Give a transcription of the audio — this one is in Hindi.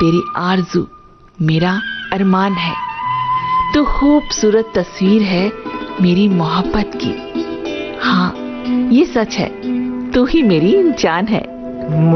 तेरी आरज़ू मेरा अरमान है। तू खूबसूरत तस्वीर है मेरी मोहब्बत की। हाँ, ये सच है, तू ही मेरी जान है।